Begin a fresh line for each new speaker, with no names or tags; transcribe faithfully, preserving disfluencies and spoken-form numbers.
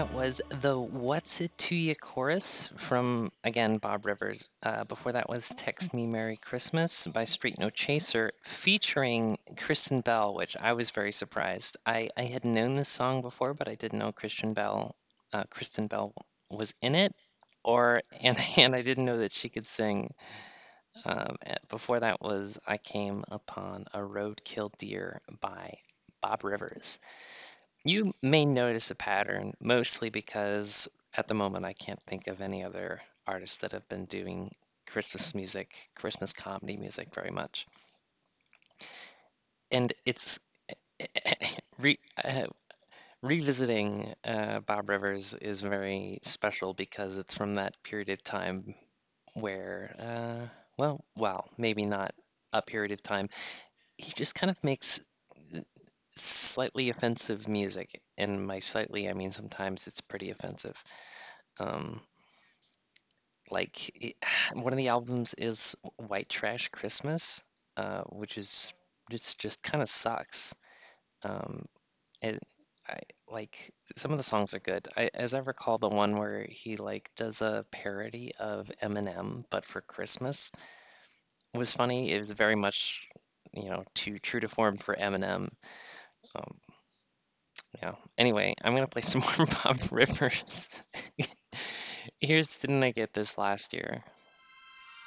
That was the What's It to You chorus from, again, Bob Rivers. Uh, before that was Text Me Merry Christmas by Street No Chaser, featuring Kristen Bell, which I was very surprised. I, I had known this song before, but I didn't know Christian Bell, uh, Kristen Bell was in it, or and, and I didn't know that she could sing. Um, eh, before that was I Came Upon a Roadkill Deer by Bob Rivers. You may notice a pattern, mostly because at the moment I can't think of any other artists that have been doing Christmas music, Christmas comedy music very much. And it's re, uh, revisiting uh, Bob Rivers is very special because it's from that period of time where, uh, well, well, maybe not a period of time. He just kind of makes slightly offensive music, and by slightly, I mean sometimes it's pretty offensive. Um, like it, one of the albums is White Trash Christmas, uh, which is just just kind of sucks. Um, it, I like some of the songs are good. I, as I recall, the one where he like does a parody of Eminem, but for Christmas was funny. It was very much, you know, too true to form for Eminem. Um, yeah. Anyway, I'm gonna play some more Bob Rivers. Here's Didn't I Get This Last Year?